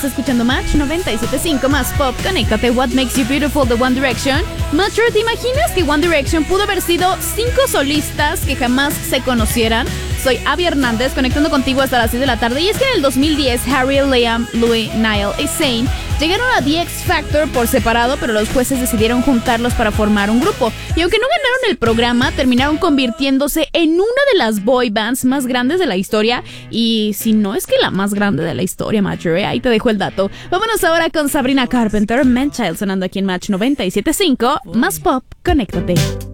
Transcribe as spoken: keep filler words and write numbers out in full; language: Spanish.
escuchando Match noventa y siete punto cinco más pop. Conéctate. What Makes You Beautiful de One Direction. Matcher, ¿te imaginas que One Direction pudo haber sido cinco solistas que jamás se conocieran? Soy Abby Hernández, conectando contigo hasta las seis de la tarde. Y es que en el dos mil diez, Harry, Liam, Louis, Niall y Zayn llegaron a The X Factor por separado, pero los jueces decidieron juntarlos para formar un grupo. Y aunque no ganaron el programa, terminaron convirtiéndose en una de las boy bands más grandes de la historia. Y si no es que la más grande de la historia, Matcher, ¿eh? Ahí te dejo el dato. Vámonos ahora con Sabrina Carpenter, Man Child, sonando aquí en Match noventa y siete punto cinco. Más pop, conéctate.